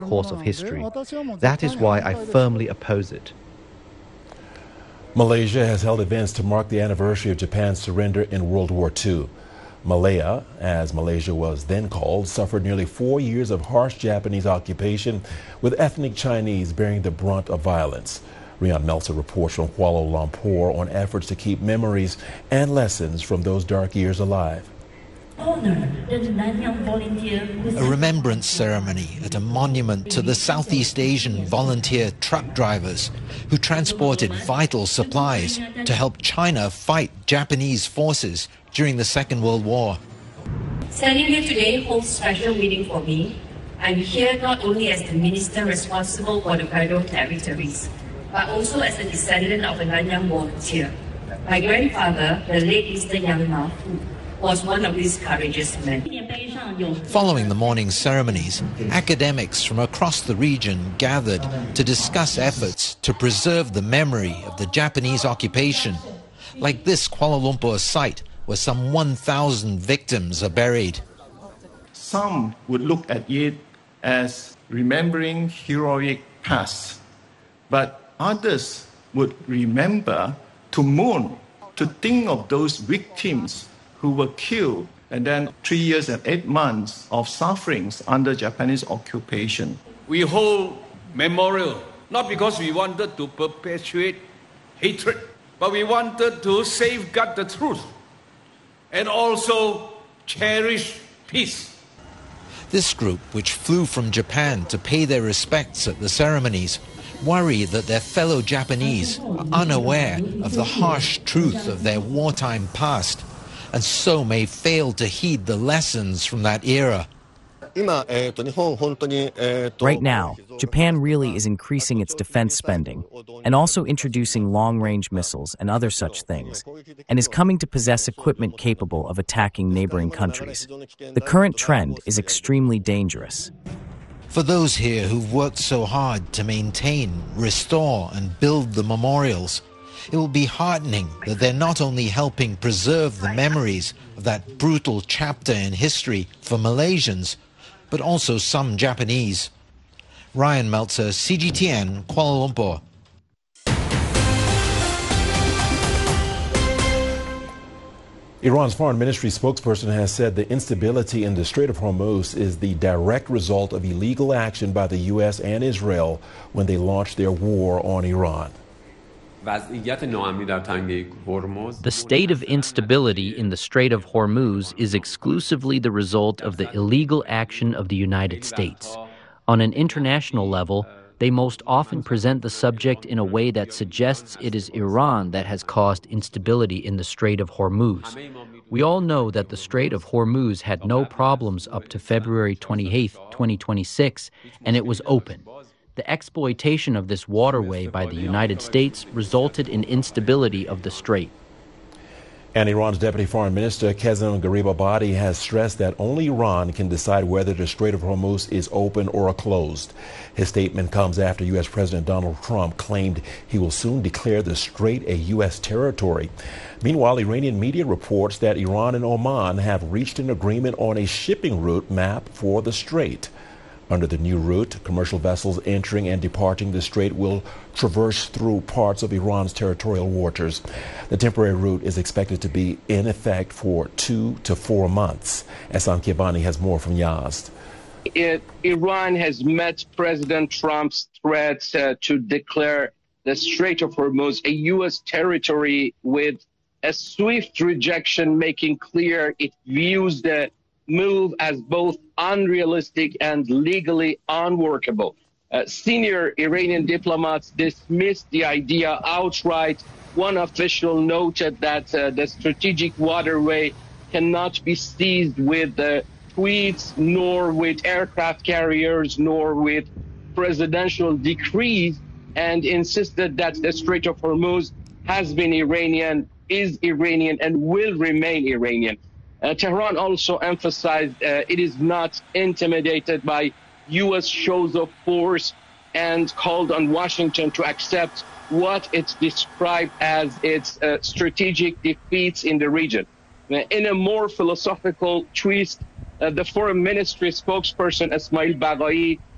course of history. That is why I firmly oppose it. Malaysia has held events to mark the anniversary of Japan's surrender in World War II. Malaya, as Malaysia was then called, suffered nearly 4 years of harsh Japanese occupation, with ethnic Chinese bearing the brunt of violence. Rian Meltzer reports from Kuala Lumpur on efforts to keep memories and lessons from those dark years alive. A remembrance ceremony at a monument to the Southeast Asian volunteer truck drivers who transported vital supplies to help China fight Japanese forces during the Second World War. Standing here today holds special meaning for me. I'm here not only as the minister responsible for the federal territories, but also as a descendant of a Nanyang volunteer. My grandfather, the late Mr. Yang Ma-fu, was one of these courageous men. Following the morning ceremonies, academics from across the region gathered to discuss efforts to preserve the memory of the Japanese occupation, like this Kuala Lumpur site where some 1,000 victims are buried. Some would look at it as remembering heroic past, but others would remember to mourn, to think of those victims who were killed and then 3 years and 8 months of sufferings under Japanese occupation. We hold memorial not because we wanted to perpetuate hatred, but we wanted to safeguard the truth and also cherish peace. This group, which flew from Japan to pay their respects at the ceremonies, worry that their fellow Japanese are unaware of the harsh truth of their wartime past, and so may fail to heed the lessons from that era. Right now, Japan really is increasing its defense spending and also introducing long-range missiles and other such things, and is coming to possess equipment capable of attacking neighboring countries. The current trend is extremely dangerous. For those here who've worked so hard to maintain, restore, and build the memorials, it will be heartening that they're not only helping preserve the memories of that brutal chapter in history for Malaysians, but also some Japanese. Rian Meltzer, CGTN, Kuala Lumpur. Iran's foreign ministry spokesperson has said the instability in the Strait of Hormuz is the direct result of illegal action by the U.S. and Israel when they launched their war on Iran. The state of instability in the Strait of Hormuz is exclusively the result of the illegal action of the United States. On an international level, they most often present the subject in a way that suggests it is Iran that has caused instability in the Strait of Hormuz. We all know that the Strait of Hormuz had no problems up to February 28, 2026, and it was open. The exploitation of this waterway by the United States resulted in instability of the strait. And Iran's Deputy Foreign Minister, Kezem Gharibabadi, has stressed that only Iran can decide whether the Strait of Hormuz is open or closed. His statement comes after U.S. President Donald Trump claimed he will soon declare the strait a U.S. territory. Meanwhile, Iranian media reports that Iran and Oman have reached an agreement on a shipping route map for the strait. Under the new route, commercial vessels entering and departing the strait will traverse through parts of Iran's territorial waters. The temporary route is expected to be in effect for 2 to 4 months. Ehsan Kebani has more from Yazd. Iran has met President Trump's threats to declare the Strait of Hormuz a U.S. territory with a swift rejection, making clear it views the move as both unrealistic and legally unworkable. Senior Iranian diplomats dismissed the idea outright. One official noted that the strategic waterway cannot be seized with tweets, nor with aircraft carriers, nor with presidential decrees, and insisted that the Strait of Hormuz has been Iranian, is Iranian, and will remain Iranian. Tehran also emphasized it is not intimidated by U.S. shows of force and called on Washington to accept what it's described as its strategic defeats in the region. In a more philosophical twist, the foreign ministry spokesperson Ismail Baghai